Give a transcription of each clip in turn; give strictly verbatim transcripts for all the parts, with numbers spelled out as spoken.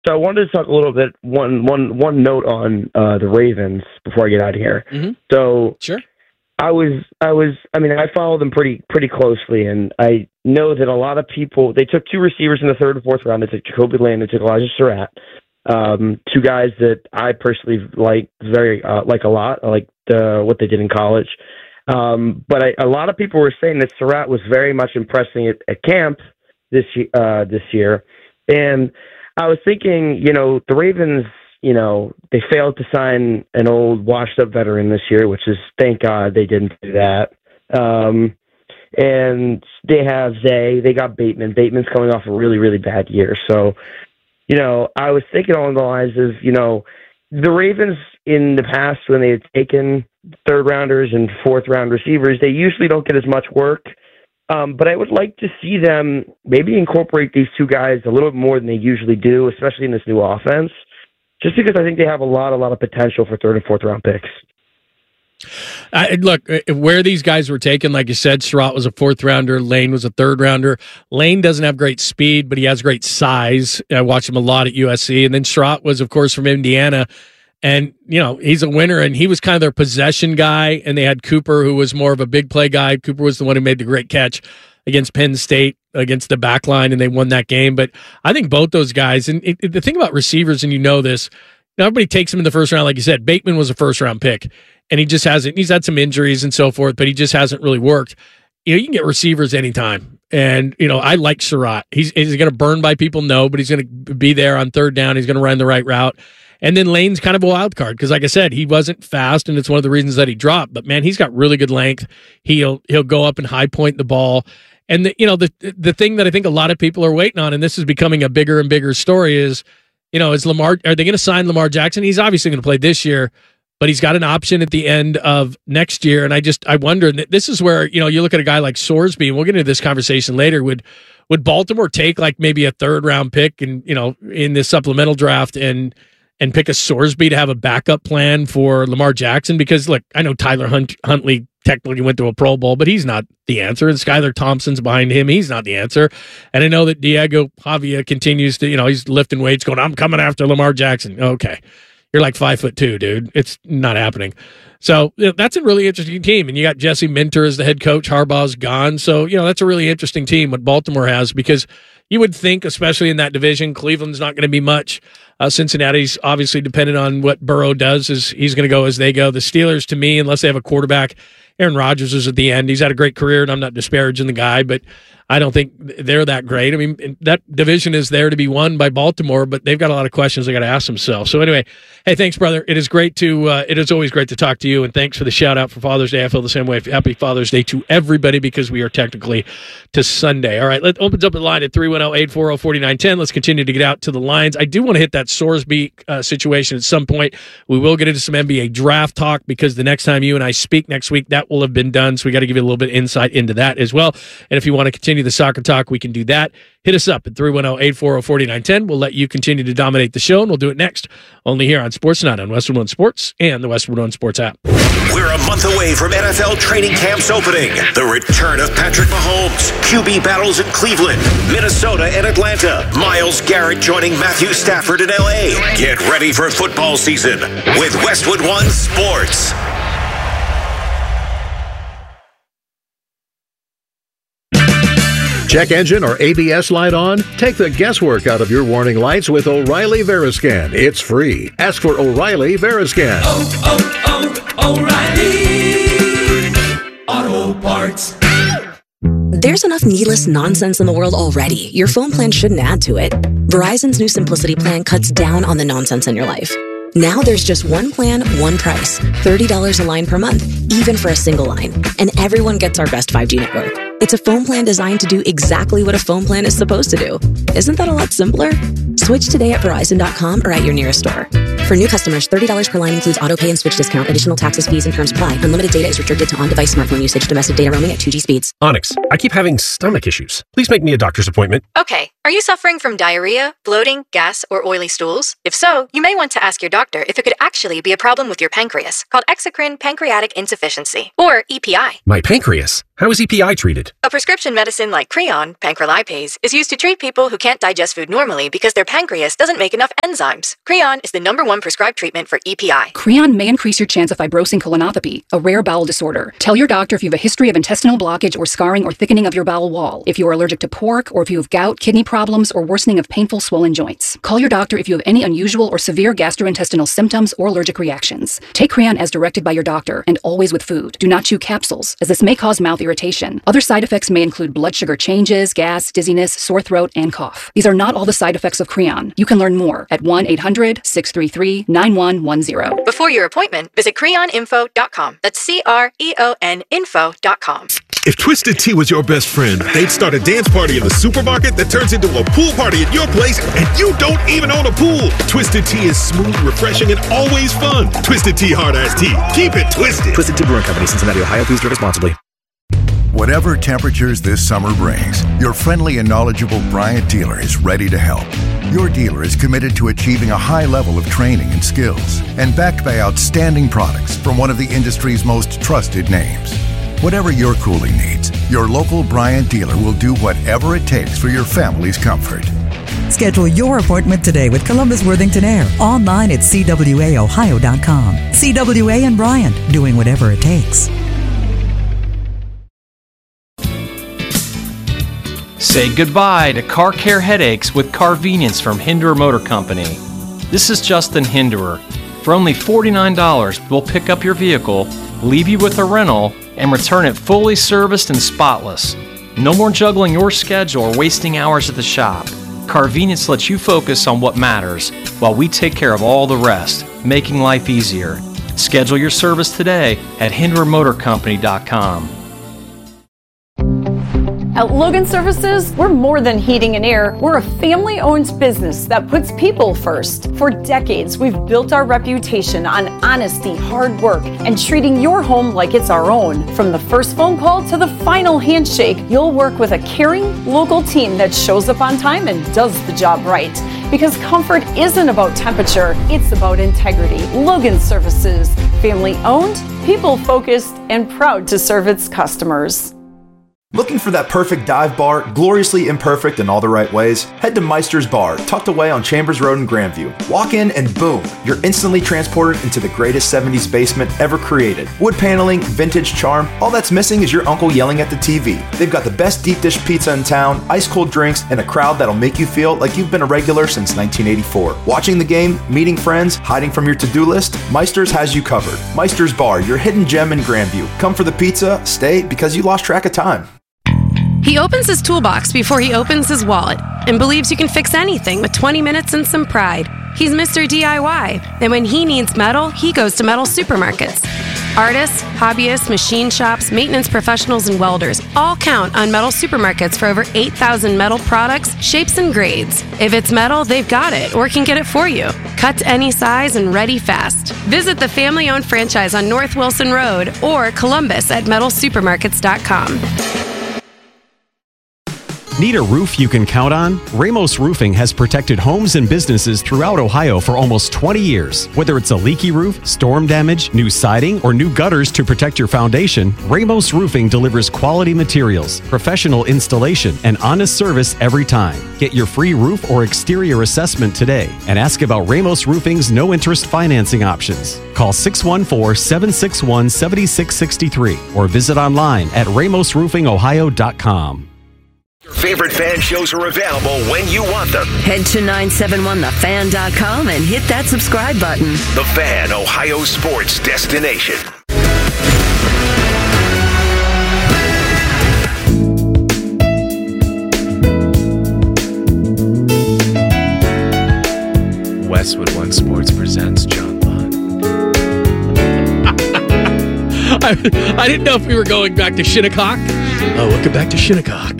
So I wanted to talk a little bit, one, one, one note on uh, the Ravens before I get out of here. Mm-hmm. So sure. I was, I was, I mean, I follow them pretty, pretty closely, and I know that a lot of people, they took two receivers in the third and fourth round. They took Jacoby Land, they took Elijah Surratt, um, two guys that I personally like very, uh, like a lot. I like the, what they did in college. Um, but I, a lot of people were saying that Surratt was very much impressing at, at camp this, uh, this year. And I was thinking, you know, the Ravens, you know, they failed to sign an old washed-up veteran this year, which is, thank God they didn't do that. Um, and they have Zay. They got Bateman. Bateman's coming off a really, really bad year. So, you know, I was thinking along the lines of, you know, the Ravens in the past, when they had taken third-rounders and fourth-round receivers, they usually don't get as much work. Um, but I would like to see them maybe incorporate these two guys a little bit more than they usually do, especially in this new offense, just because I think they have a lot, a lot of potential for third and fourth round picks. Uh, look, where these guys were taken, like you said, Surratt was a fourth rounder, Lane was a third rounder. Lane doesn't have great speed, but he has great size. I watched him a lot at U S C. And then Surratt was, of course, from Indiana. And, you know, he's a winner, and he was kind of their possession guy, and they had Cooper, who was more of a big play guy. Cooper was the one who made the great catch against Penn State, against the back line, and they won that game. But I think both those guys, and it, it, the thing about receivers, and you know this, you know, everybody takes him in the first round, like you said. Bateman was a first-round pick, and he just hasn't, he's had some injuries and so forth, but he just hasn't really worked. You know, you can get receivers anytime. And, you know, I like Surratt. He's, he's going to burn by people, no, but he's going to be there on third down. He's going to run the right route. And then Lane's kind of a wild card because, like I said, he wasn't fast, and it's one of the reasons that he dropped. But man, he's got really good length. He'll he'll go up and high point the ball. And the, you know, the the thing that I think a lot of people are waiting on, and this is becoming a bigger and bigger story, is, you know, is Lamar? Are they going to sign Lamar Jackson? He's obviously going to play this year, but he's got an option at the end of next year. And I just I wonder. And this is where, you know, you look at a guy like Sorsby, and we'll get into this conversation later. Would would Baltimore take like maybe a third round pick and, you know, in this supplemental draft and and pick a Sorsby to have a backup plan for Lamar Jackson? Because, look, I know Tyler Hunt, Huntley technically went to a Pro Bowl, but he's not the answer. And Skylar Thompson's behind him. He's not the answer. And I know that Diego Pavia continues to, you know, he's lifting weights going, I'm coming after Lamar Jackson. Okay. You're like five foot two, dude. It's not happening. So you know, that's a really interesting team. And you got Jesse Minter as the head coach. Harbaugh's gone. So, you know, that's a really interesting team what Baltimore has, because you would think, especially in that division, Cleveland's not going to be much. Uh, Cincinnati's obviously dependent on what Burrow does. Is he's going to go as they go. The Steelers, to me, unless they have a quarterback, Aaron Rodgers is at the end. He's had a great career, and I'm not disparaging the guy, but I don't think they're that great. I mean, that division is there to be won by Baltimore, but they've got a lot of questions they got to ask themselves. So anyway, hey, thanks, brother. It is great to. Uh, it is always great to talk to you, and thanks for the shout out for Father's Day. I feel the same way. Happy Father's Day to everybody, because we are technically to Sunday. All right, let's opens up the line at three one zero, eight four zero, four nine one zero. Let's continue to get out to the lines. I do want to hit that Sorsby uh, situation at some point. We will get into some N B A draft talk, because the next time you and I speak next week, that will have been done. So we got to give you a little bit of insight into that as well. And if you want to continue the soccer talk, we can do that. Hit us up at three one zero, eight four zero, four nine one zero. We'll let you continue to dominate the show, and we'll do it next only here on Sports Night on Westwood One Sports and the Westwood One Sports app. We're a month away from N F L training camps opening. The return of Patrick Mahomes, Q B battles in Cleveland, Minnesota, and Atlanta. Myles Garrett joining Matthew Stafford in L A. Get ready for football season with Westwood One Sports. Check engine or A B S light on? Take the guesswork out of your warning lights with O'Reilly Veriscan. It's free. Ask for O'Reilly Veriscan. Oh, oh, oh, O'Reilly Auto Parts. There's enough needless nonsense in the world already. Your phone plan shouldn't add to it. Verizon's new Simplicity plan cuts down on the nonsense in your life. Now there's just one plan, one price. thirty dollars a line per month, even for a single line. And everyone gets our best five G network. It's a phone plan designed to do exactly what a phone plan is supposed to do. Isn't that a lot simpler? Switch today at Verizon dot com or at your nearest store. For new customers, thirty dollars per line includes auto pay and switch discount. Additional taxes, fees, and terms apply. Unlimited data is restricted to on-device smartphone usage. Domestic data roaming at two G speeds. Onyx, I keep having stomach issues. Please make me a doctor's appointment. Okay. Are you suffering from diarrhea, bloating, gas, or oily stools? If so, you may want to ask your doctor if it could actually be a problem with your pancreas, called exocrine pancreatic insufficiency, or E P I. My pancreas? How is E P I treated? A prescription medicine like Creon, pancrelipase, is used to treat people who can't digest food normally because their pancreas doesn't make enough enzymes. Creon is the number one prescribed treatment for E P I. Creon may increase your chance of fibrosing colonopathy, a rare bowel disorder. Tell your doctor if you have a history of intestinal blockage or scarring or thickening of your bowel wall, if you are allergic to pork, or if you have gout, kidney problems, or worsening of painful swollen joints. Call your doctor if you have any unusual or severe gastrointestinal symptoms or allergic reactions. Take Creon as directed by your doctor and always with food. Do not chew capsules, as this may cause mouth irritation. Other side effects may include blood sugar changes, gas, dizziness, sore throat, and cough. These are not all the side effects of Creon. You can learn more at one eight hundred, six three three, nine one one zero. Before your appointment, visit creon info dot com. That's C R E O N info dot com. If Twisted Tea was your best friend, they'd start a dance party in the supermarket that turns into a pool party at your place, and you don't even own a pool. Twisted Tea is smooth, refreshing, and always fun. Twisted Tea Hard Iced Tea. Keep it twisted. Twisted Tea Brewing Company, Cincinnati, Ohio. Please drink responsibly. Whatever temperatures this summer brings, your friendly and knowledgeable Bryant dealer is ready to help. Your dealer is committed to achieving a high level of training and skills, and backed by outstanding products from one of the industry's most trusted names. Whatever your cooling needs, your local Bryant dealer will do whatever it takes for your family's comfort. Schedule your appointment today with Columbus Worthington Air online at C W A Ohio dot com. C W A and Bryant, doing whatever it takes. Say goodbye to car care headaches with Carvenience from Hinderer Motor Company. This is Justin Hinderer. For only forty-nine dollars, we'll pick up your vehicle, leave you with a rental, and return it fully serviced and spotless. No more juggling your schedule or wasting hours at the shop. Carvenience lets you focus on what matters while we take care of all the rest, making life easier. Schedule your service today at hinderer motor company dot com. At Logan Services, we're more than heating and air. We're a family-owned business that puts people first. For decades, we've built our reputation on honesty, hard work, and treating your home like it's our own. From the first phone call to the final handshake, you'll work with a caring, local team that shows up on time and does the job right. Because comfort isn't about temperature, it's about integrity. Logan Services, family-owned, people-focused, and proud to serve its customers. Looking for that perfect dive bar, gloriously imperfect in all the right ways? Head to Meister's Bar, tucked away on Chambers Road in Grandview. Walk in and boom, you're instantly transported into the greatest seventies basement ever created. Wood paneling, vintage charm, all that's missing is your uncle yelling at the T V. They've got the best deep dish pizza in town, ice cold drinks, and a crowd that'll make you feel like you've been a regular since nineteen eighty-four. Watching the game, meeting friends, hiding from your to-do list, Meister's has you covered. Meister's Bar, your hidden gem in Grandview. Come for the pizza, stay because you lost track of time. He opens his toolbox before he opens his wallet and believes you can fix anything with twenty minutes and some pride. He's Mister D I Y, and when he needs metal, he goes to Metal Supermarkets. Artists, hobbyists, machine shops, maintenance professionals, and welders all count on Metal Supermarkets for over eight thousand metal products, shapes, and grades. If it's metal, they've got it or can get it for you. Cut to any size and ready fast. Visit the family-owned franchise on North Wilson Road or Columbus at metal supermarkets dot com. Need a roof you can count on? Ramos Roofing has protected homes and businesses throughout Ohio for almost twenty years. Whether it's a leaky roof, storm damage, new siding, or new gutters to protect your foundation, Ramos Roofing delivers quality materials, professional installation, and honest service every time. Get your free roof or exterior assessment today and ask about Ramos Roofing's no-interest financing options. Call six one four, seven six one, seven six six three or visit online at ramos roofing ohio dot com. Your favorite fan shows are available when you want them. Head to nine seven one the fan dot com and hit that subscribe button. The Fan, Ohio sports destination. Westwood One Sports presents John Bond. I, I didn't know if we were going back to Shinnecock. Oh, welcome back to Shinnecock.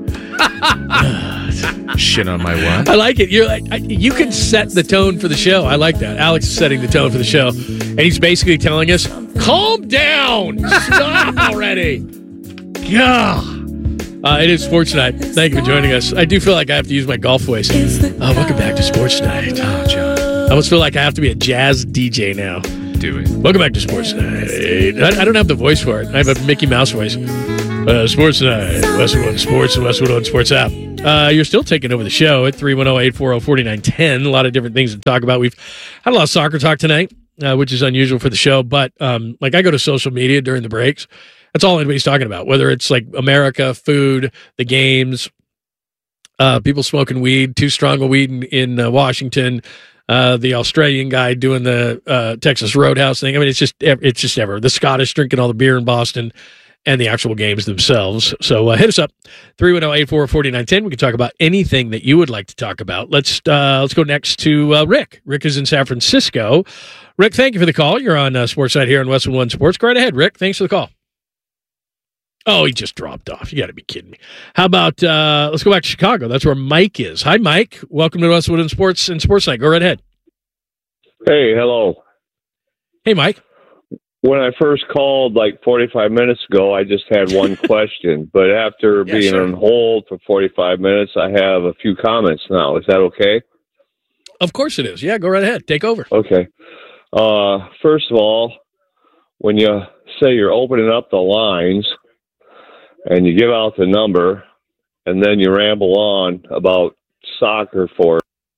Shit on my what? I like it. You're like I, you can set the tone for the show. I like that. Alex is setting the tone for the show, and he's basically telling us, "Calm down, stop already." Yeah. Uh, it is Sports Night. Thank you for joining us. I do feel like I have to use my golf voice. Uh, welcome back to Sports Night. Oh, John. I almost feel like I have to be a jazz D J now. Do it. Welcome back to Sports Night. I, I don't have the voice for it. I have a Mickey Mouse voice. Uh, Sports Night, Westwood One Sports and Westwood One Sports app. Uh, you're still taking over the show at three one zero, eight four zero, four nine one zero. A lot of different things to talk about. We've had a lot of soccer talk tonight, uh, which is unusual for the show. But um, like I go to social media during the breaks. That's all anybody's talking about, whether it's like America, food, the games, uh, people smoking weed, too strong a weed in, in uh, Washington, uh, the Australian guy doing the uh, Texas Roadhouse thing. I mean, it's just it's just ever. The Scottish drinking all the beer in Boston. And the actual games themselves. So uh, hit us up, three one zero, eight four zero, four nine one zero. We can talk about anything that you would like to talk about. Let's uh, let's go next to uh, Rick. Rick is in San Francisco. Rick, thank you for the call. You're on uh, Sportside here on Westwood One Sports. Go right ahead, Rick. Thanks for the call. Oh, he just dropped off. You got to be kidding me. How about, uh, let's go back to Chicago. That's where Mike is. Hi, Mike. Welcome to Westwood One Sports and Sportside. Go right ahead. Hey, hello. Hey, Mike. When I first called like forty-five minutes ago, I just had one question. But after Yeah, being sure. on hold for forty-five minutes, I have a few comments now. Is that okay? Of course it is. Yeah, go right ahead. Take over. Okay. Uh, first of all, when you say you're opening up the lines and you give out the number and then you ramble on about soccer for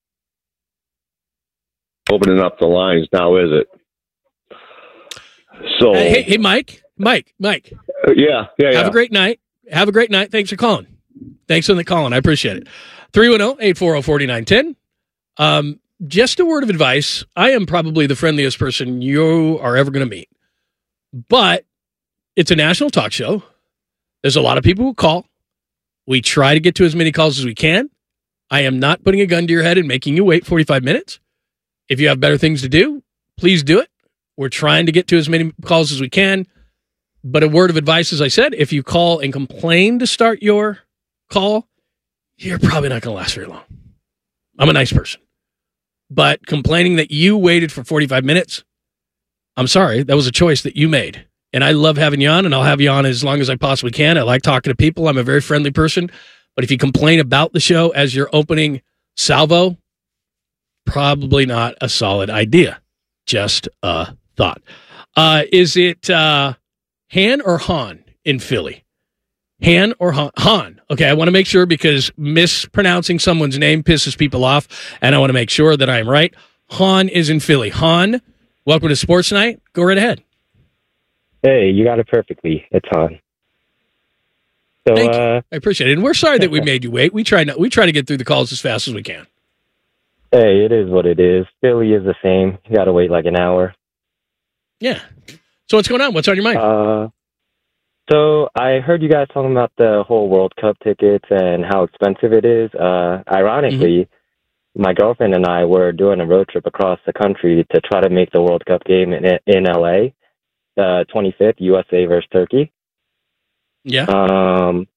opening up the lines, now is it? So, Hey, hey, hey, Mike. Mike. Mike. uh, yeah, yeah, yeah. Have a great night. Have a great night. Thanks for calling. Thanks for the calling. I appreciate it. three one zero, eight four zero, four nine one zero. Um, just a word of advice. I am probably the friendliest person you are ever going to meet. But it's a national talk show. There's a lot of people who call. We try to get to as many calls as we can. I am not putting a gun to your head and making you wait forty-five minutes. If you have better things to do, please do it. We're trying to get to as many calls as we can. But a word of advice, as I said, if you call and complain to start your call, you're probably not going to last very long. I'm a nice person. But complaining that you waited for forty-five minutes, I'm sorry, that was a choice that you made. And I love having you on, and I'll have you on as long as I possibly can. I like talking to people. I'm a very friendly person. But if you complain about the show as your opening salvo, probably not a solid idea. Just a thought. Uh, is it uh, Han or Han in Philly? Han or Han? Han. Okay, I want to make sure because mispronouncing someone's name pisses people off, and I want to make sure that I'm right. Han is in Philly. Han, welcome to Sports Night. Go right ahead. Hey, you got it perfectly. It's Han. So, Thank you. uh, I appreciate it. And we're sorry that we made you wait. We try not, we try to get through the calls as fast as we can. hey, it is what it is. Philly is the same. You got to wait like an hour. Yeah. So what's going on? What's on your mind? Uh, so I heard you guys talking about the whole World Cup tickets and how expensive it is. Uh, ironically, Mm-hmm. my girlfriend and I were doing a road trip across the country to try to make the World Cup game in in L A, the twenty-fifth, U S A versus Turkey. Yeah. Um,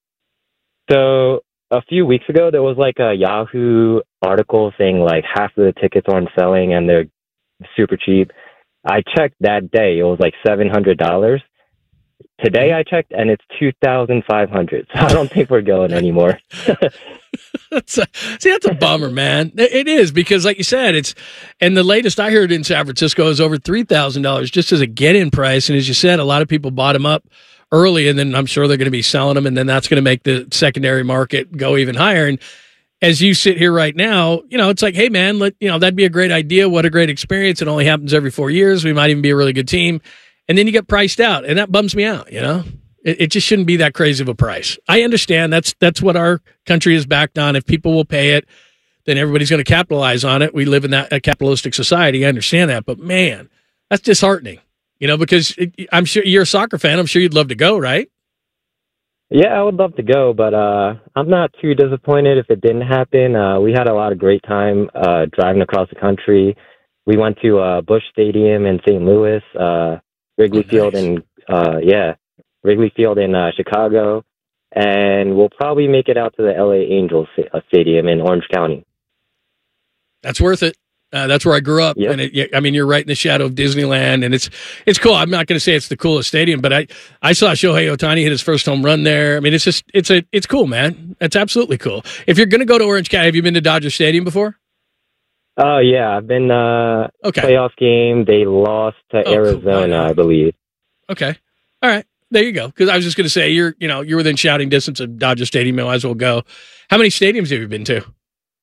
so a few weeks ago, there was like a Yahoo article saying like half of the tickets aren't selling and they're super cheap. I checked that day; it was like seven hundred dollars. Today I checked and it's two thousand five hundred. So I don't think we're going anymore. That's a, see, that's a bummer, man. It it is because, like you said, it's and the latest I heard in San Francisco is over three thousand dollars just as a get-in price. And as you said, a lot of people bought them up early, and then I'm sure they're going to be selling them, and then that's going to make the secondary market go even higher. And as you sit here right now, you know, it's like, hey, man, let you know that'd be a great idea. What a great experience! It only happens every four years. We might even be a really good team, and then you get priced out, and that bums me out. You know. It, it just shouldn't be that crazy of a price. I understand that's that's what our country is backed on. If people will pay it, then everybody's going to capitalize on it. We live in that a capitalistic society. I understand that, but man, that's disheartening. You know, because it, I'm sure you're a soccer fan. I'm sure you'd love to go, right? Yeah, I would love to go, but uh, I'm not too disappointed if it didn't happen. Uh, we had a lot of great time uh, driving across the country. We went to uh, Busch Stadium in Saint Louis, uh, Wrigley Oh, Field, nice. and uh, yeah. Wrigley Field in uh, Chicago, and we'll probably make it out to the L A Angels uh, Stadium in Orange County. That's worth it. Uh, that's where I grew up, Yep. and it, I mean, you're right in the shadow of Disneyland, and it's it's cool. I'm not going to say it's the coolest stadium, but I I saw Shohei Ohtani hit his first home run there. I mean, it's just it's a it's cool, man. It's absolutely cool. If you're going to go to Orange County, have you been to Dodger Stadium before? Oh yeah, I've been uh, Okay. playoff game. They lost to Oh, cool. Arizona, I believe. Okay. All right. there you go. Because I was just going to say, you're, you know, you're within shouting distance of Dodger Stadium. You might as well go. How many stadiums have you been to?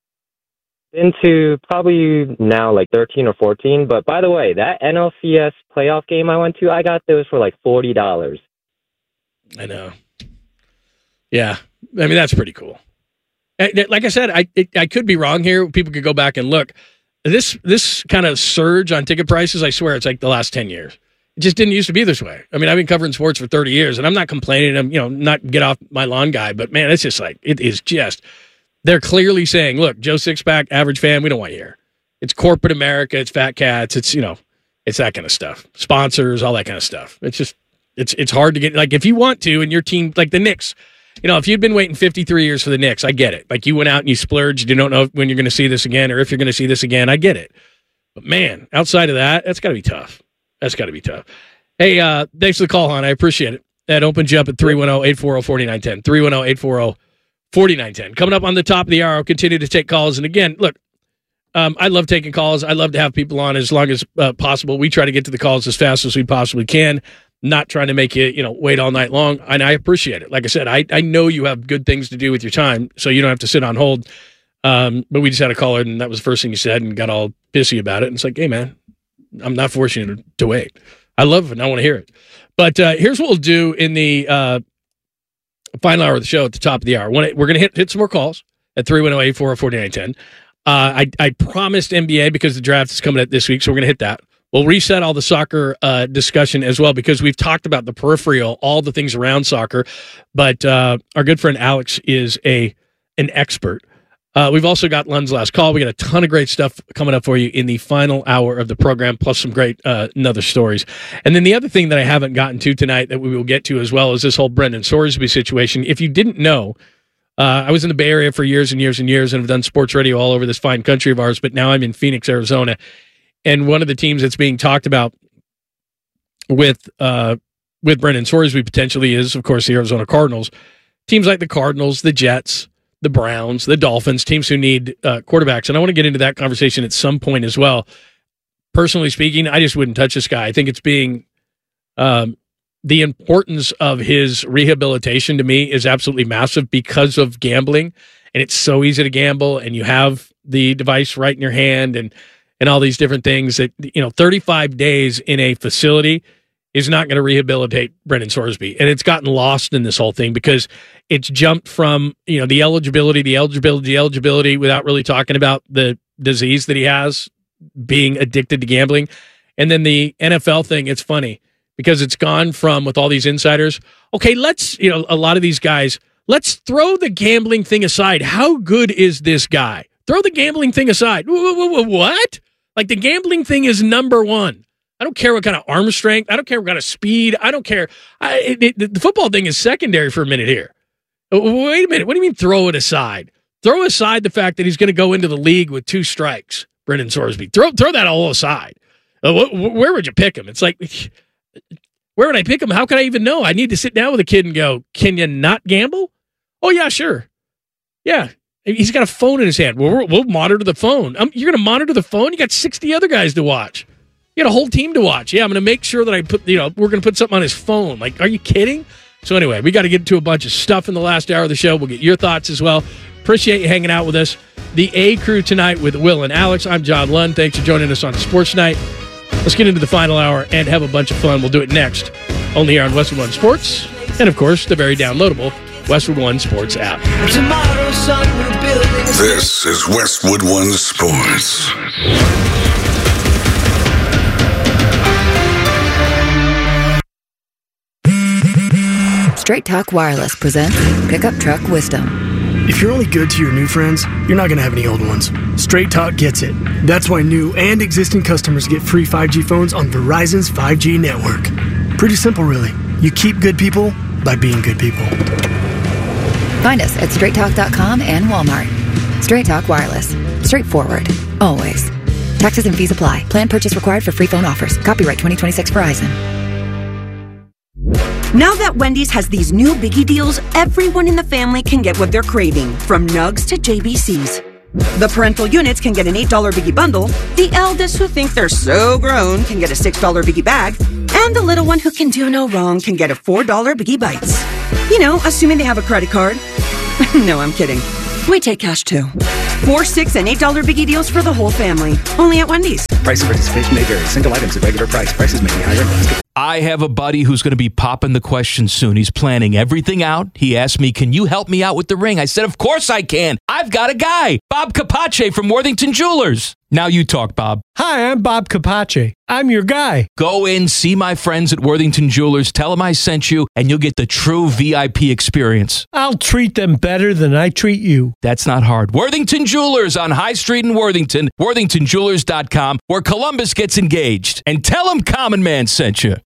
Been to probably now like thirteen or fourteen. But by the way, that N L C S playoff game I went to, I got those for like forty dollars. I know. Yeah. I mean, that's pretty cool. Like I said, I it, I could be wrong here. People could go back and look. This this kind of surge on ticket prices, I swear, it's like the last ten years. It just didn't used to be this way. I mean, I've been covering sports for thirty years, and I'm not complaining. I'm, you know, not get off my lawn guy, but man, it's just like, it is just, they're clearly saying, look, Joe Sixpack, average fan, we don't want you here. It's corporate America, it's fat cats, it's, you know, it's that kind of stuff. Sponsors, all that kind of stuff. It's just, it's it's hard to get, like, if you want to, and your team, like the Knicks, you know, if you'd been waiting fifty-three years for the Knicks, I get it. Like, you went out and you splurged, you don't know when you're going to see this again or if you're going to see this again, I get it. But man, outside of that, that's got to be tough. That's got to be tough. Hey, uh, thanks for the call, hon. I appreciate it. That opens you up at three one zero, eight four zero, four nine one zero. three one zero, eight four zero, four nine one zero. Coming up on the top of the hour, I'll continue to take calls. And again, look, um, I love taking calls. I love to have people on as long as uh, possible. We try to get to the calls as fast as we possibly can, not trying to make you, you know, wait all night long. And I appreciate it. Like I said, I, I know you have good things to do with your time, so you don't have to sit on hold. Um, but we just had a caller, and that was the first thing you said, and got all pissy about it. And it's like, hey, man, I'm not forcing you to, to wait. I love it, and I want to hear it. But uh, here's what we'll do in the uh, final hour of the show at the top of the hour. We're going to hit hit some more calls at three one zero, eight four zero, four nine one zero. Uh, I, I promised N B A because the draft is coming up this week, so we're going to hit that. We'll reset all the soccer uh, discussion as well, because we've talked about the peripheral, all the things around soccer. But uh, our good friend Alex is a an expert. Uh, we've also got Lund's Last Call. We got a ton of great stuff coming up for you in the final hour of the program, plus some great uh, other stories. And then the other thing that I haven't gotten to tonight that we will get to as well is this whole Brendan Sorsby situation. If you didn't know, uh, I was in the Bay Area for years and years and years, and have done sports radio all over this fine country of ours, but now I'm in Phoenix, Arizona. And one of the teams that's being talked about with uh, with Brendan Sorsby potentially is, of course, the Arizona Cardinals. Teams like the Cardinals, the Jets, the Browns, the Dolphins, teams who need uh, quarterbacks. And I want to get into that conversation at some point as well. Personally speaking, I just wouldn't touch this guy. I think it's being um, the importance of his rehabilitation to me is absolutely massive because of gambling. And it's so easy to gamble, and you have the device right in your hand, and and all these different things that, you know, thirty-five days in a facility is not going to rehabilitate Brendan Sorsby. And it's gotten lost in this whole thing because it's jumped from, you know, the eligibility, the eligibility, the eligibility without really talking about the disease that he has, being addicted to gambling. And then the N F L thing, it's funny because it's gone from, with all these insiders, okay, let's, you know, a lot of these guys, let's throw the gambling thing aside. How good is this guy? Throw the gambling thing aside. What? Like, the gambling thing is number one. I don't care what kind of arm strength. I don't care what kind of speed. I don't care. I, it, it, the football thing is secondary for a minute here. Wait a minute. What do you mean throw it aside? Throw aside the fact that he's going to go into the league with two strikes, Brendan Sorsby. Throw throw that all aside. Uh, wh- where would you pick him? It's like, where would I pick him? How could I even know? I need to sit down with a kid and go, can you not gamble? Oh, yeah, sure. Yeah. He's got a phone in his hand. Well, we'll monitor the phone. Um, you're going to monitor the phone? You got sixty other guys to watch. You got a whole team to watch. Yeah, I'm going to make sure that I put, you know, we're going to put something on his phone. Like, are you kidding? So anyway, we got to get into a bunch of stuff in the last hour of the show. We'll get your thoughts as well. Appreciate you hanging out with us. The A Crew tonight with Will and Alex. I'm John Lund. Thanks for joining us on Sports Night. Let's get into the final hour and have a bunch of fun. We'll do it next, only here on Westwood One Sports. And, of course, the very downloadable Westwood One Sports app. This is Westwood One Sports. Straight Talk Wireless presents Pickup Truck Wisdom. If you're only good to your new friends, you're not going to have any old ones. Straight Talk gets it. That's why new and existing customers get free five G phones on Verizon's five G network. Pretty simple, really. You keep good people by being good people. Find us at straight talk dot com and Walmart. Straight Talk Wireless. Straightforward. Always. Taxes and fees apply. Plan purchase required for free phone offers. Copyright twenty twenty-six Verizon. Now that Wendy's has these new biggie deals, everyone in the family can get what they're craving, from nugs to J B Cs. The parental units can get an eight dollar biggie bundle, the eldest who think they're so grown can get a six dollar biggie bag, And the little one who can do no wrong can get a four dollar Biggie Bites. You know, assuming they have a credit card. No, I'm kidding. We take cash too. Four, six, and eight dollar Biggie deals for the whole family. Only at Wendy's. Price of participation may vary. Single items at regular price. Prices may be higher in basket. I have a buddy who's going to be popping the question soon. He's planning everything out. He asked me, can you help me out with the ring? I said, of course I can. I've got a guy, Bob Capace from Worthington Jewelers. Now you talk, Bob. Hi, I'm Bob Capace. I'm your guy. Go in, see my friends at Worthington Jewelers, tell them I sent you, and you'll get the true V I P experience. I'll treat them better than I treat you. That's not hard. Worthington Jewelers on High Street in Worthington, worthington jewelers dot com, where Columbus gets engaged. And tell them Common Man sent you.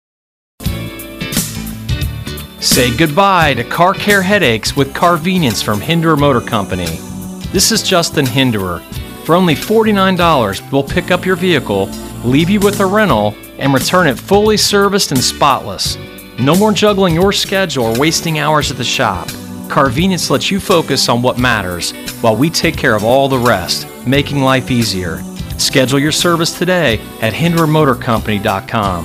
Say goodbye to car care headaches with Carvenience from Hinderer Motor Company. This is Justin Hinderer. For only forty-nine dollars, we'll pick up your vehicle, leave you with a rental, and return it fully serviced and spotless. No more juggling your schedule or wasting hours at the shop. Carvenience lets you focus on what matters, while we take care of all the rest, making life easier. Schedule your service today at hinderer motor company dot com.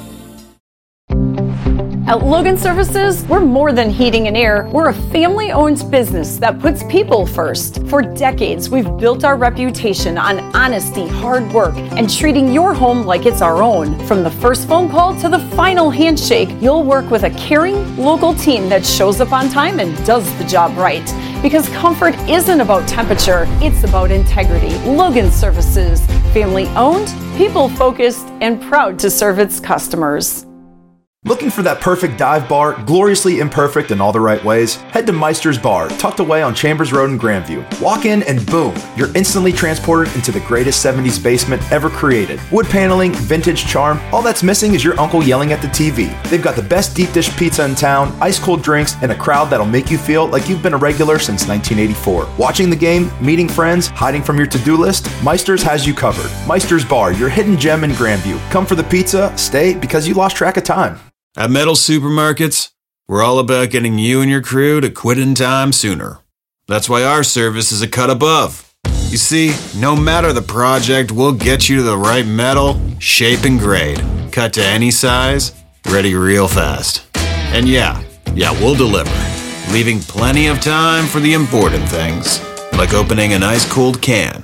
At Logan Services, we're more than heating and air. We're a family-owned business that puts people first. For decades, we've built our reputation on honesty, hard work, and treating your home like it's our own. From the first phone call to the final handshake, you'll work with a caring, local team that shows up on time and does the job right. Because comfort isn't about temperature, it's about integrity. Logan Services, family-owned, people-focused, and proud to serve its customers. Looking for that perfect dive bar, gloriously imperfect in all the right ways? Head to Meister's Bar, tucked away on Chambers Road in Grandview. Walk in and boom, you're instantly transported into the greatest seventies basement ever created. Wood paneling, vintage charm, all that's missing is your uncle yelling at the T V. They've got the best deep dish pizza in town, ice cold drinks, and a crowd that'll make you feel like you've been a regular since nineteen eighty-four. Watching the game, meeting friends, hiding from your to-do list, Meister's has you covered. Meister's Bar, your hidden gem in Grandview. Come for the pizza, stay because you lost track of time. At Metal Supermarkets, we're all about getting you and your crew to quit in time sooner. That's why our service is a cut above. You see, no matter the project, we'll get you to the right metal, shape, and grade. Cut to any size, ready real fast. And yeah, yeah, we'll deliver, leaving plenty of time for the important things, like opening an ice-cold can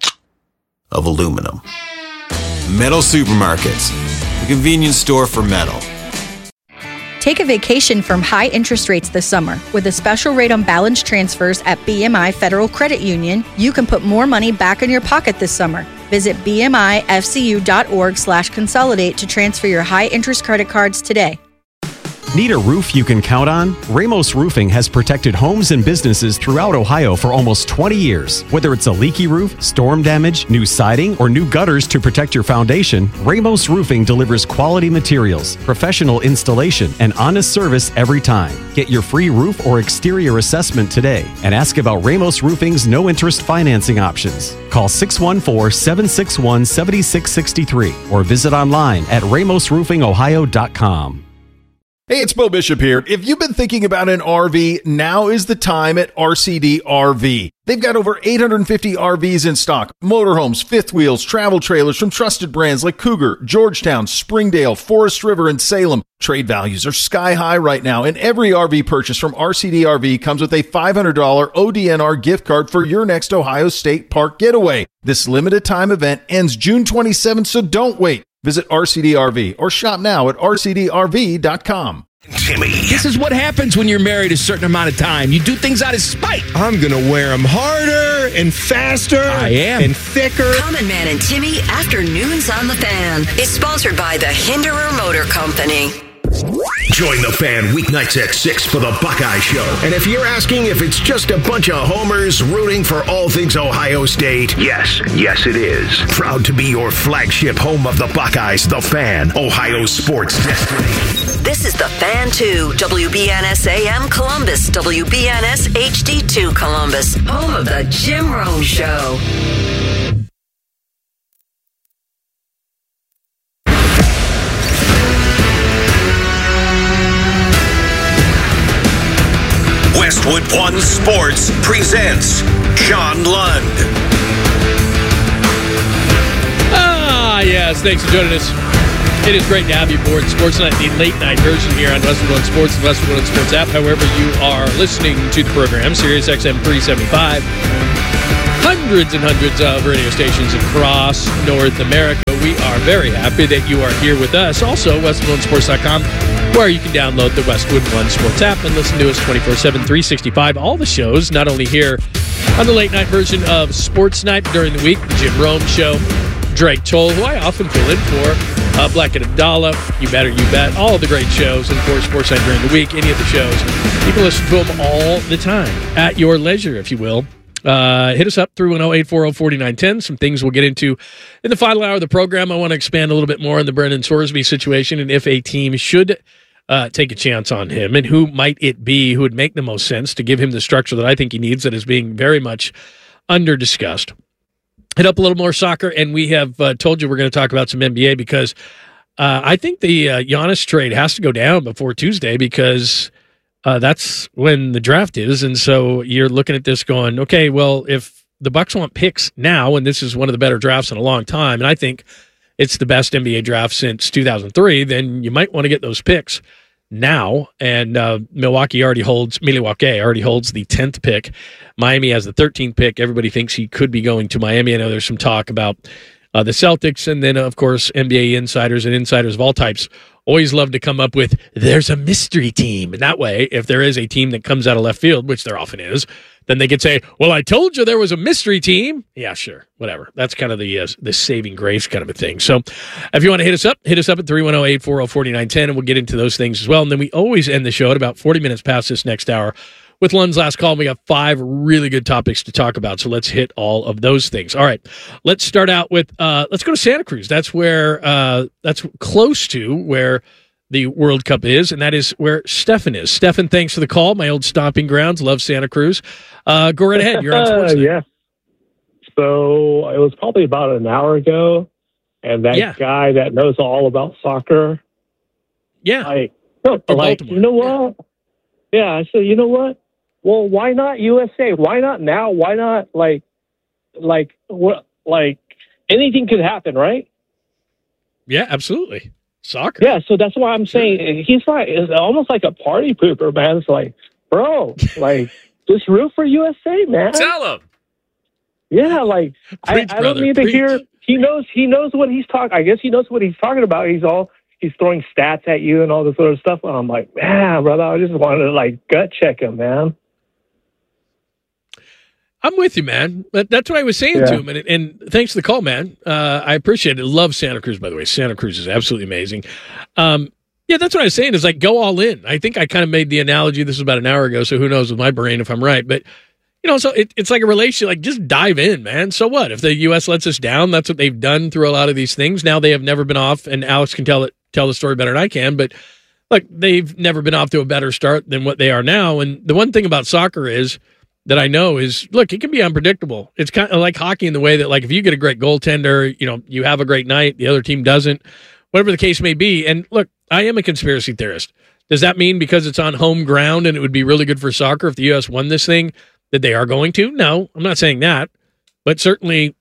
of aluminum. Metal Supermarkets, the convenience store for metal. Take a vacation from high interest rates this summer. With a special rate on balance transfers at B M I Federal Credit Union, you can put more money back in your pocket this summer. Visit bmifcu.org slash consolidate to transfer your high interest credit cards today. Need a roof you can count on? Ramos Roofing has protected homes and businesses throughout Ohio for almost twenty years. Whether it's a leaky roof, storm damage, new siding, or new gutters to protect your foundation, Ramos Roofing delivers quality materials, professional installation, and honest service every time. Get your free roof or exterior assessment today and ask about Ramos Roofing's no-interest financing options. Call six one four, seven six one, seven six six three or visit online at ramos roofing ohio dot com. Hey, it's Bo Bishop here. If you've been thinking about an R V, now is the time at R C D R V. They've got over eight hundred fifty R Vs in stock, motorhomes, fifth wheels, travel trailers from trusted brands like Cougar, Georgetown, Springdale, Forest River, and Salem. Trade values are sky high right now, and every R V purchase from R C D R V comes with a five hundred dollars O D N R gift card for your next Ohio State Park getaway. This limited time event ends June twenty-seventh, so don't wait. Visit R C D R V or shop now at r c d r v dot com. Timmy. This is what happens when you're married a certain amount of time. You do things out of spite. I'm going to wear them harder and faster. I am. And thicker. Common Man and Timmy Afternoons on the Fan is sponsored by the Hinderer Motor Company. Join the Fan weeknights at six for the Buckeye Show. And if you're asking if it's just a bunch of homers rooting for all things Ohio State, yes, yes it is. Proud to be your flagship home of the Buckeyes, the Fan, Ohio sports destination. This is the Fan two, W B N S A M Columbus, W B N S H D two Columbus, home of the Jim Rome Show. Westwood One Sports presents John Lund. Ah, yes. Thanks for joining us. It is great to have you aboard Sports Night, the late night version here on Westwood One Sports, the Westwood One Sports app. However, you are listening to the program, Sirius X M three seventy-five. Hundreds and hundreds of radio stations across North America. We are very happy that you are here with us. Also, Westwood One Sports dot com, where you can download the Westwood One Sports app and listen to us twenty-four seven, three sixty-five. All the shows, not only here on the late night version of Sports Night during the week, the Jim Rome Show, Drake Toll, who I often fill in for, uh, Black and Abdallah, You Better You Bet, all of the great shows, and of course, Sports Night during the week, any of the shows. You can listen to them all the time, at your leisure, if you will. Uh, hit us up, three one zero, eight four zero, four nine one zero. Some things we'll get into in the final hour of the program. I want to expand a little bit more on the Brendan Sorsby situation and if a team should uh, take a chance on him and who might it be who would make the most sense to give him the structure that I think he needs that is being very much under-discussed. Hit up a little more soccer, and we have uh, told you we're going to talk about some N B A because uh, I think the uh, Giannis trade has to go down before Tuesday because uh, that's when the draft is. And so you're looking at this going, okay, well, if the Bucks want picks now, and this is one of the better drafts in a long time, and I think it's the best N B A draft since two thousand three, then you might want to get those picks now. And uh, Milwaukee already holds, Milwaukee already holds the tenth pick. Miami has the thirteenth pick. Everybody thinks he could be going to Miami. I know there's some talk about uh, the Celtics. And then, of course, N B A insiders and insiders of all types always love to come up with, there's a mystery team. And that way, if there is a team that comes out of left field, which there often is, then they could say, well, I told you there was a mystery team. Yeah, sure, whatever. That's kind of the uh, the saving grace kind of a thing. So if you want to hit us up, hit us up at three one zero, eight four zero, four nine one zero, and we'll get into those things as well. And then we always end the show at about forty minutes past this next hour with Lund's Last Call. We got five really good topics to talk about, so let's hit all of those things. All right, let's start out with, uh, let's go to Santa Cruz. That's where, uh, that's close to where the World Cup is, and that is where Stefan is. Stefan, thanks for the call. My old stomping grounds. Love Santa Cruz. Uh, go right ahead. You're on Sports Night. Yeah. So it was probably about an hour ago, and that yeah. guy that knows all about soccer. Yeah. Like, no, like you know what? Yeah. yeah, I said, you know what? Well, why not U S A? Why not now? Why not like, like what? Like anything could happen, right? Yeah, absolutely. Soccer. Yeah, so that's why I'm saying he's like, it's almost like a party pooper, man. It's like, bro, like, just root for U S A, man. Tell him. Yeah, like, Preach, I, I don't need to Preach. hear. He knows. He knows what he's talking. I guess he knows what he's talking about. He's all he's throwing stats at you and all this sort of stuff. And I'm like, man, brother, I just wanted to like gut check him, man. I'm with you, man. But that's what I was saying Yeah. to him. And, and thanks for the call, man. Uh, I appreciate it. Love Santa Cruz, by the way. Santa Cruz is absolutely amazing. Um, yeah, that's what I was saying is like go all in. I think I kind of made the analogy. This was about an hour ago, so who knows with my brain if I'm right. But, you know, so it, it's like a relationship. Like just dive in, man. So what? If the U S lets us down, that's what they've done through a lot of these things. Now they have never been off, and Alex can tell it, tell the story better than I can. But, look, they've never been off to a better start than what they are now. And the one thing about soccer is, that I know is, look, it can be unpredictable. It's kind of like hockey in the way that, like, if you get a great goaltender, you know, you have a great night, the other team doesn't, whatever the case may be. And look, I am a conspiracy theorist. Does that mean because it's on home ground and it would be really good for soccer if the U S won this thing that they are going to? No, I'm not saying that. But certainly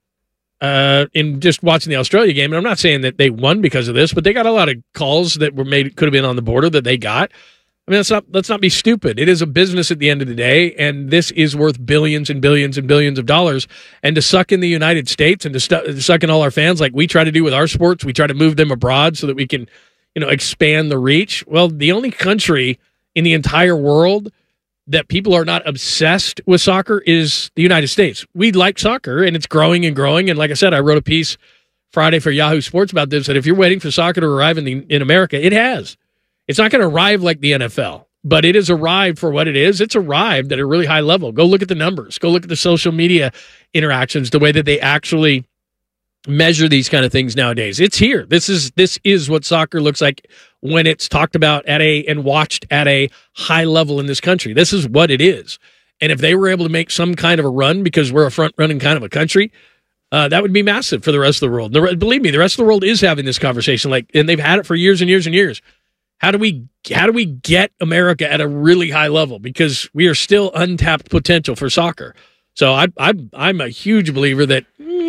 uh, in just watching the Australia game, and I'm not saying that they won because of this, but they got a lot of calls that were made, could have been on the border that they got. I mean, let's not, let's not be stupid. It is a business at the end of the day, and this is worth billions and billions and billions of dollars. And to suck in the United States and to, stu- to suck in all our fans like we try to do with our sports, we try to move them abroad so that we can, you know, expand the reach. Well, the only country in the entire world that people are not obsessed with soccer is the United States. We like soccer, and it's growing and growing. And like I said, I wrote a piece Friday for Yahoo Sports about this, that if you're waiting for soccer to arrive in the, in America, it has. It's not going to arrive like the N F L, but it has arrived for what it is. It's arrived at a really high level. Go look at the numbers. Go look at the social media interactions, the way that they actually measure these kind of things nowadays. It's here. This is this is what soccer looks like when it's talked about at a and watched at a high level in this country. This is what it is. And if they were able to make some kind of a run because we're a front-running kind of a country, uh, that would be massive for the rest of the world. The, believe me, the rest of the world is having this conversation, like, and they've had it for years and years and years. How do we how do we get America at a really high level? Because we are still untapped potential for soccer. So I, I, I'm a huge believer that eh,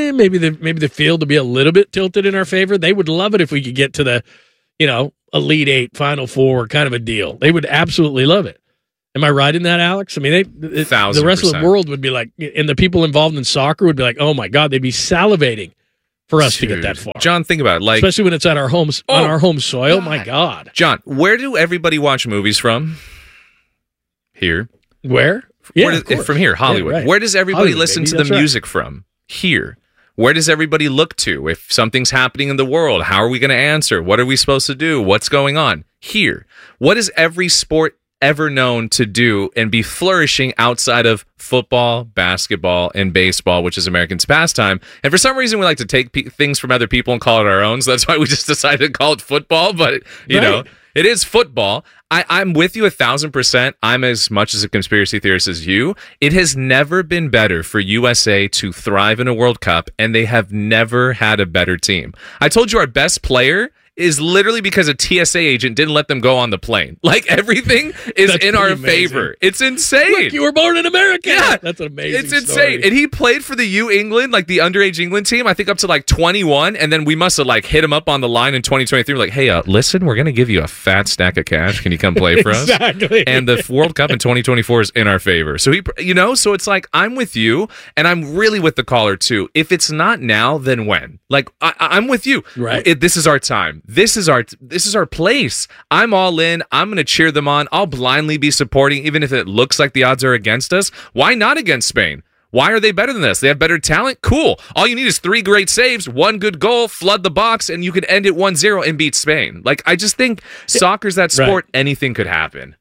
eh, maybe the maybe the field will be a little bit tilted in our favor. They would love it if we could get to the, you know, Elite Eight, Final Four kind of a deal. They would absolutely love it. Am I right in that, Alex? I mean, they it, the rest of the world would be like, and the people involved in soccer would be like, oh my God, they'd be salivating for us Dude. to get that far. John, think about it. Like, especially when it's at our homes oh, on our home soil. God. My God. John, where do everybody watch movies from? Here. Where? Yeah, where does, from here, Hollywood. Yeah, right. Where does everybody Hollywood, listen baby. to That's the right. music from? Here. Where does everybody look to if something's happening in the world? How are we going to answer? What are we supposed to do? What's going on? Here. What is every sport ever known to do and be flourishing outside of football, basketball, and baseball, which is Americans' pastime? And for some reason, we like to take pe- things from other people and call it our own. So that's why we just decided to call it football. But, you Right. know, it is football. I, I'm with you a thousand percent. I'm as much as a conspiracy theorist as you. It has never been better for U S A to thrive in a World Cup, and they have never had a better team. I told you our best player is literally because a T S A agent didn't let them go on the plane. Like, everything is That's in our pretty amazing. favor. It's insane. Look, you were born in America. Yeah. That's an amazing It's insane. story. And he played for the U England, like the underage England team, I think up to like twenty-one. And then we must have like hit him up on the line in twenty twenty-three. We're like, hey, uh, listen, we're going to give you a fat stack of cash. Can you come play for us? Exactly. And the World Cup in twenty twenty-four is in our favor. So, he, you know, so it's like, I'm with you, and I'm really with the caller too. If it's not now, then when? Like, I, I'm with you. Right. It, this is our time. This is our this is our place. I'm all in. I'm going to cheer them on. I'll blindly be supporting, even if it looks like the odds are against us. Why not against Spain? Why are they better than us? They have better talent? Cool. All you need is three great saves, one good goal, flood the box, and you could end it one zero and beat Spain. Like, I just think soccer's that sport. Right. Anything could happen.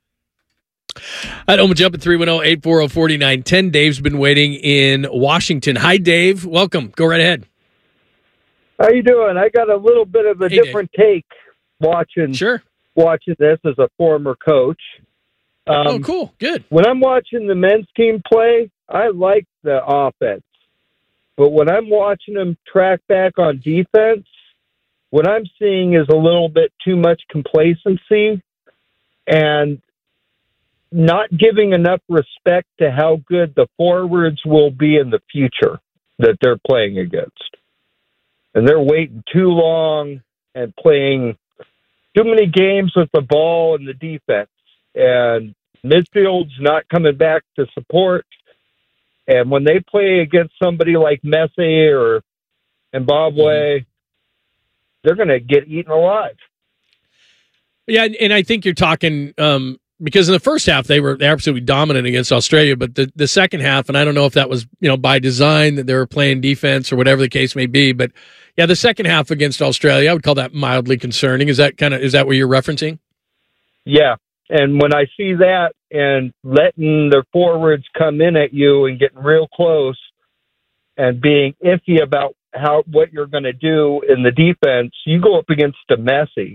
At Omaha Jump at three one zero, eight four zero, four nine one zero. Dave's been waiting in Washington. Hi, Dave. Welcome. Go right ahead. How you doing? I got a little bit of a Hey, different take watching sure. watching this as a former coach. Um, oh, cool. Good. When I'm watching the men's team play, I like the offense. But when I'm watching them track back on defense, what I'm seeing is a little bit too much complacency and not giving enough respect to how good the forwards will be in the future that they're playing against. And they're waiting too long and playing too many games with the ball and the defense. And midfield's not coming back to support. And when they play against somebody like Messi or Zimbabwe, mm-hmm. they're going to get eaten alive. Yeah, and I think you're talking um, because in the first half they were absolutely dominant against Australia, but the, the second half, and I don't know if that was you know by design that they were playing defense or whatever the case may be, but yeah, the second half against Australia, I would call that mildly concerning. Is that kind of is that what you're referencing? Yeah, and when I see that and letting their forwards come in at you and getting real close and being iffy about how what you're going to do in the defense, you go up against a Messi.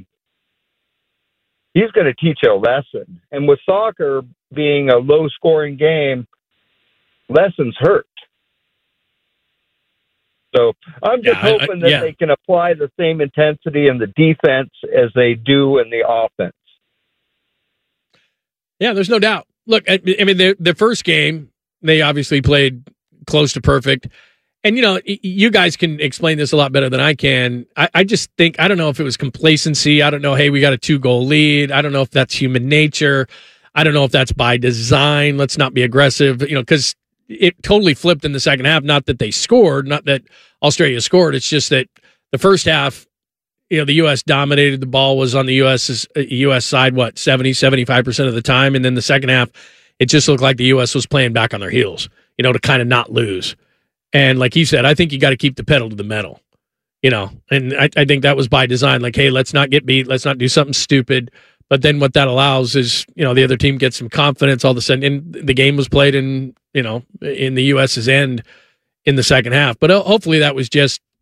He's going to teach you a lesson. And with soccer being a low-scoring game, lessons hurt. So I'm just yeah, hoping I, I, that yeah. they can apply the same intensity in the defense as they do in the offense. Yeah, there's no doubt. Look, I, I mean, the the first game, they obviously played close to perfect. And, you know, you guys can explain this a lot better than I can. I, I just think, I don't know if it was complacency. I don't know, hey, we got a two-goal lead. I don't know if that's human nature. I don't know if that's by design. Let's not be aggressive, you know, because it totally flipped in the second half. Not that they scored, not that Australia scored. It's just that the first half, you know, the U S dominated. The ball was on the U S U S side, what, seventy, seventy-five percent of the time. And then the second half, it just looked like the U S was playing back on their heels, you know, to kind of not lose. And like he said, I think you got to keep the pedal to the metal, you know, and I, I think that was by design. Like, hey, let's not get beat. Let's not do something stupid. But then what that allows is, you know, the other team gets some confidence all of a sudden. And the game was played in, you know, in the U S's end in the second half. But hopefully that was just not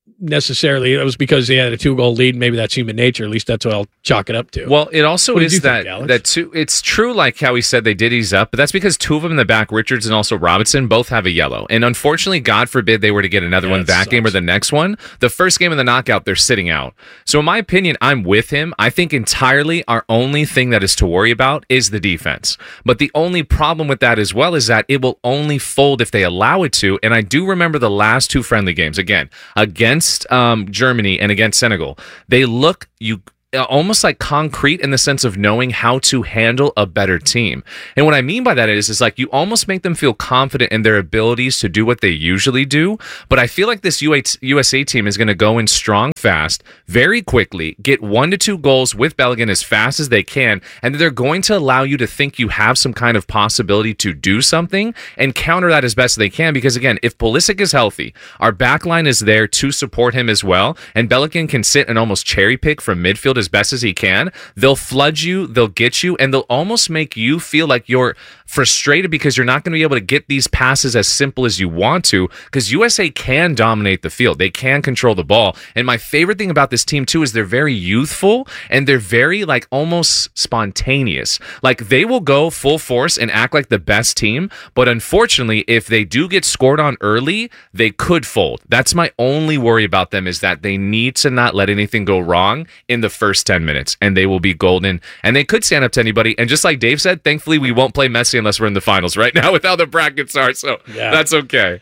necessarily it was because they had a two goal lead. Maybe that's human nature. At least that's what I'll chalk it up to. Well, it also What did is you that think, Alex? that two. It's true, like how he said they did ease up, but that's because two of them in the back, Richards and also Robinson, both have a yellow. And unfortunately, God forbid they were to get another Yeah, one it that game or the next one. The first game of the knockout, they're sitting out. So in my opinion, I'm with him. I think entirely our only thing that is to worry about is the defense. But the only problem with that as well is that it will only fold if they allow it to. And I do remember the last two friendly games again against um, Germany. and against Senegal. They look you almost like concrete in the sense of knowing how to handle a better team. And what I mean by that is, is like you almost make them feel confident in their abilities to do what they usually do. But I feel like this U S A team is going to go in strong, fast, very quickly, get one to two goals with Bellingham as fast as they can, and they're going to allow you to think you have some kind of possibility to do something and counter that as best they can. Because again, if Pulisic is healthy, our back line is there to support him as well, and Bellingham can sit and almost cherry pick from midfield as best as he can, they'll flood you, they'll get you, and they'll almost make you feel like you're frustrated because you're not going to be able to get these passes as simple as you want to, because U S A can dominate the field. They can control the ball. And my favorite thing about this team too is they're very youthful and they're very like almost spontaneous. Like they will go full force and act like the best team, but unfortunately, if they do get scored on early, they could fold. That's my only worry about them, is that they need to not let anything go wrong in the first ten minutes, and they will be golden, and they could stand up to anybody. And just like Dave said, thankfully we won't play Messi unless we're in the finals right now with how the brackets are, so Yeah. that's okay.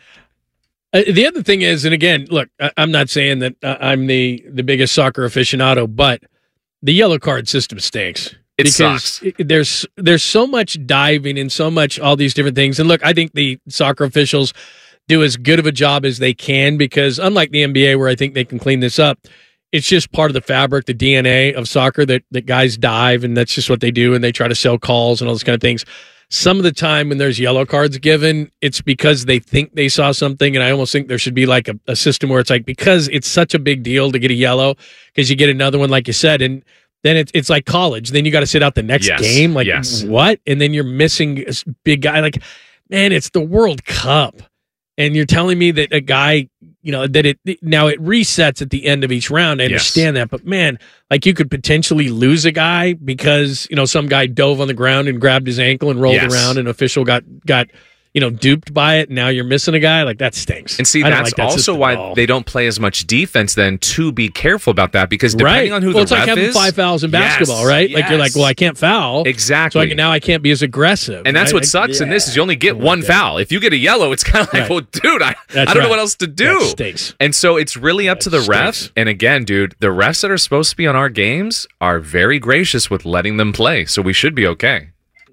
Uh, the other thing is, and again, look, I, I'm not saying that uh, I'm the, the biggest soccer aficionado, but the yellow card system stinks. It because sucks. it- there's there's so much diving and so much all these different things. And look, I think the soccer officials do as good of a job as they can, because unlike the N B A where I think they can clean this up, it's just part of the fabric, the D N A of soccer that, that guys dive, and that's just what they do, and they try to sell calls and all those kind of things. Some of the time when there's yellow cards given, it's because they think they saw something, and I almost think there should be like a, a system where it's like, because it's such a big deal to get a yellow, because you get another one, like you said, and then it's it's like college. Then you got to sit out the next Yes, game. Like, yes. what? And then you're missing a s- big guy. Like, man, it's the World Cup. And you're telling me that a guy, you know, that it now it resets at the end of each round. I Yes. understand that, but man, like you could potentially lose a guy because, you know, some guy dove on the ground and grabbed his ankle and rolled Yes. around, and official got got you know duped by it. And now you're missing a guy. Like, that stinks. And see, I don't that's like that also system at why all. they don't play as much defense then, to be careful about that, because depending right. on who well, the it's like ref having is, five fouls in Yes, basketball, right? Like you're like, yes. well, I can't foul, Exactly. so I can, now I can't be as aggressive. And that's right? what sucks in this is you only get one foul. If you get a yellow, it's kind of like, Right. well, dude, I, That's I don't know right. what else to do. That stinks. And so it's really up to the refs. stinks. And again, dude, the refs that are supposed to be on our games are very gracious with letting them play. So we should be okay.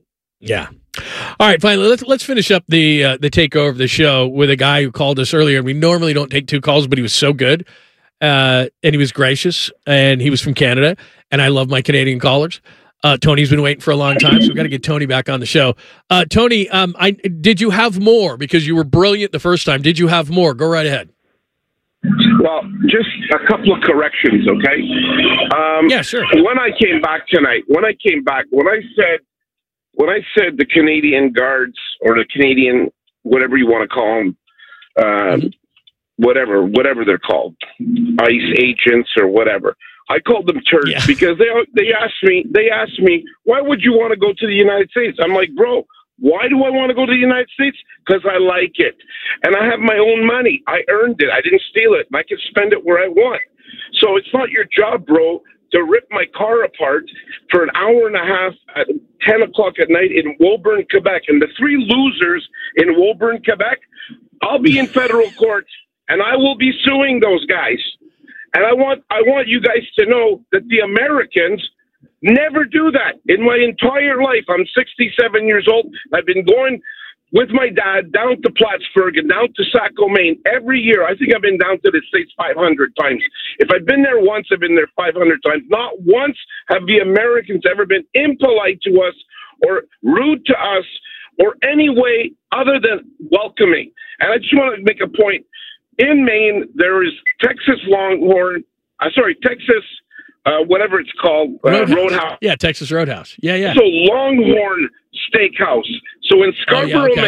Yeah. All right, finally, let's let's finish up the uh, the takeover of the show with a guy who called us earlier. We normally don't take two calls, but he was so good, uh, and he was gracious, and he was from Canada, and I love my Canadian callers. Uh, Tony's been waiting for a long time, so we've got to get Tony back on the show. Uh, Tony, um, I did you have more, because you were brilliant the first time? Did you have more? Go right ahead. Well, just a couple of corrections, okay? Um, yeah, sure. When I came back tonight, when I came back, when I said, when I said the Canadian Guards or the Canadian, whatever you want to call them, uh, Mm-hmm. whatever, whatever they're called, ICE agents or whatever, I called them turds Yeah. because they they asked me, they asked me, why would you want to go to the United States? I'm like, bro, why do I want to go to the United States? Because I like it. And I have my own money. I earned it. I didn't steal it. And I can spend it where I want. So it's not your job, bro, to rip my car apart for an hour and a half at ten o'clock at night in Woburn, Quebec. And the three losers in Woburn, Quebec, I'll be in federal court, and I will be suing those guys. And I want I want you guys to know that the Americans never do that. In my entire life, I'm sixty-seven years old. I've been going with my dad down to Plattsburgh and down to Saco, Maine every year. I think I've been down to the States five hundred times. If I've been there once, I've been there five hundred times. Not once have the Americans ever been impolite to us or rude to us or any way other than welcoming. And I just want to make a point. In Maine, there is Texas Longhorn, uh, sorry, Texas, uh, whatever it's called, uh, Roadhouse. Roadhouse. Yeah, Texas Roadhouse. Yeah, yeah. So Longhorn Steakhouse. So in Scarborough, Oh, yeah, okay. Maine,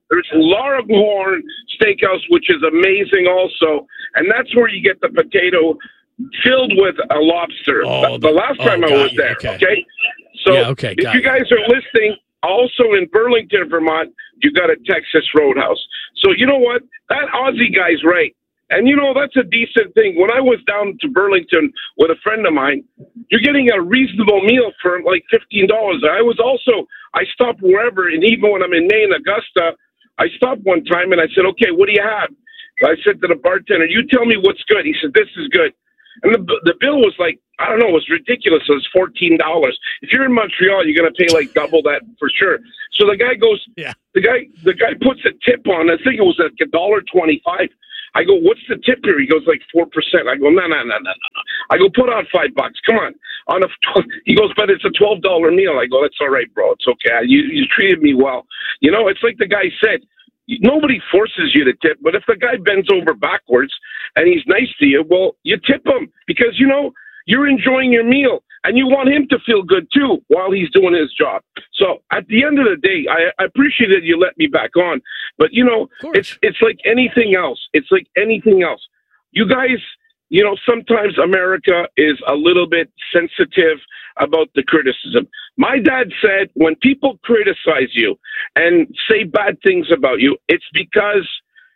There's Longhorn Steakhouse, which is amazing also, and that's where you get the potato filled with a lobster. Oh, the, the last time oh, I was you. there, Okay. okay? So Yeah, okay, if got you you. guys are listening, also in Burlington, Vermont, you got a Texas Roadhouse. So you know what? That Aussie guy's right. And, you know, that's a decent thing. When I was down to Burlington with a friend of mine, you're getting a reasonable meal for like fifteen dollars. I was also, I stopped wherever, and even when I'm in Maine, Augusta, I stopped one time and I said, okay, what do you have? I said to the bartender, you tell me what's good. He said, this is good. And the the bill was like, I don't know, it was ridiculous. It was fourteen dollars. If you're in Montreal, you're going to pay like double that for sure. So the guy goes, yeah. the guy the guy puts a tip on. I think it was like a dollar twenty-five. I go, what's the tip here? He goes, like four percent. I go, no, no, no, no, no. I go, put on five bucks. Come on. On a, he goes, but it's a twelve dollar meal. I go, that's all right, bro. It's okay. You, you treated me well. You know, it's like the guy said, nobody forces you to tip, but if the guy bends over backwards and he's nice to you, well, you tip him because, you know, you're enjoying your meal and you want him to feel good too while he's doing his job. So at the end of the day, I, I appreciate that you let me back on, but you know, it's, it's like anything else. It's like anything else. You guys, you know, sometimes America is a little bit sensitive about the criticism. My dad said when people criticize you and say bad things about you, it's because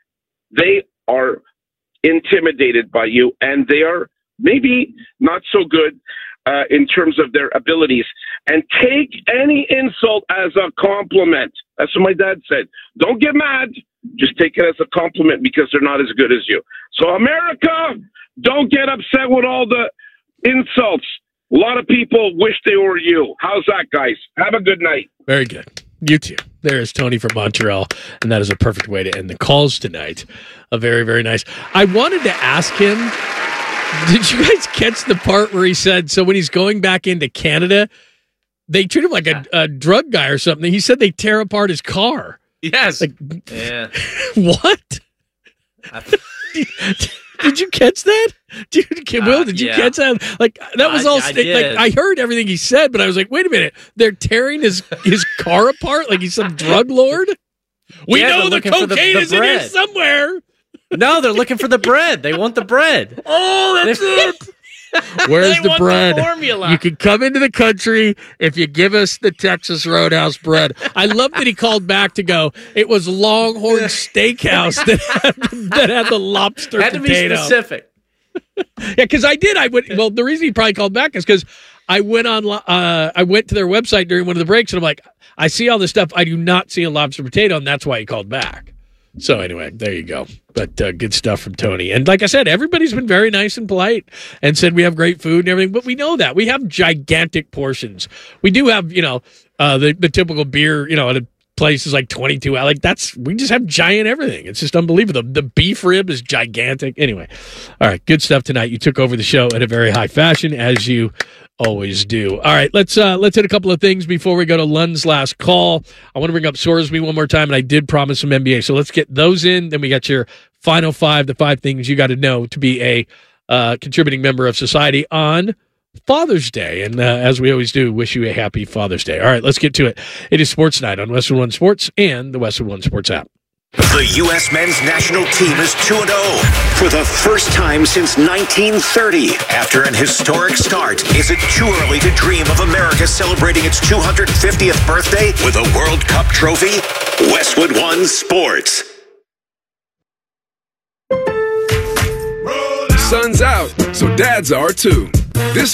they are intimidated by you and they are maybe not so good uh, in terms of their abilities. And take any insult as a compliment. That's what my dad said. Don't get mad. Just take it as a compliment because they're not as good as you. So America, don't get upset with all the insults. A lot of people wish they were you. How's that, guys? Have a good night. Very good. You too. There is Tony from Montreal, and that is a perfect way to end the calls tonight. A very, very nice. I wanted to ask him, did you guys catch the part where he said, so when he's going back into Canada, they treat him like a, a drug guy or something. He said they tear apart his car. Yes. Like, Yeah. what? Did you catch that? Dude, Will, Uh, did you yeah. catch that? Like, that was I- all, I sta- did. like, I heard everything he said, but I was like, wait a minute. They're tearing his, his car apart like he's some drug lord? We Yeah, know they're the looking for the- cocaine the is in here bread. somewhere. No, they're looking for the bread. They want the bread. Oh, that's it. Where's They the want bread? the formula. You can come into the country if you give us the Texas Roadhouse bread. I love that he called back to go, it was Longhorn Steakhouse that had, that had the lobster Had to be potato. specific. Yeah, because I did. I went. Well, the reason he probably called back is because I went on. Uh, I went to their website during one of the breaks, and I'm like, I see all this stuff. I do not see a lobster potato, and that's why he called back. So anyway, there you go. But uh, good stuff from Tony. And like I said, everybody's been very nice and polite and said we have great food and everything. But we know that we have gigantic portions. We do have, you know, uh, the the typical beer, you know, at a place is like twenty-two. Like that's we just have giant everything. It's just unbelievable. The, the beef rib is gigantic. Anyway, all right, good stuff tonight. You took over the show in a very high fashion, as you always do. All right, let's uh, let's hit a couple of things before we go to Lund's last call. I want to bring up Sorsby one more time, and I did promise some N B A. So let's get those in. Then we got your final five, the five things you got to know to be a uh, contributing member of society on Father's Day. And uh, as we always do, wish you a happy Father's Day. All right, let's get to it. It is Sports Night on Westwood One Sports and the Westwood One Sports app. The U S men's national team is two and oh for the first time since nineteen thirty. After an historic start, is it too early to dream of America celebrating its two hundred fiftieth birthday with a World Cup trophy? Westwood One Sports. Sun's out, so dads are too. This